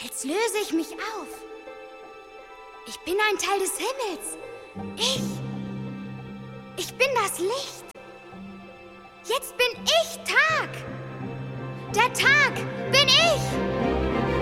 Jetzt löse ich mich auf. Ich bin ein Teil des Himmels. Ich bin das Licht. Jetzt bin ich Tag. Der Tag bin ich.